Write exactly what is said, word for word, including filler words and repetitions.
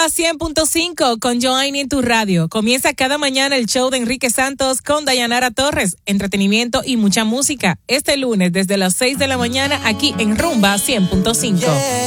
Rumba cien punto cinco con Joanny en tu radio. Comienza cada mañana el show de Enrique Santos con Dayanara Torres. Entretenimiento y mucha música. Este lunes desde las seis de la mañana aquí en Rumba cien punto cinco. Yeah.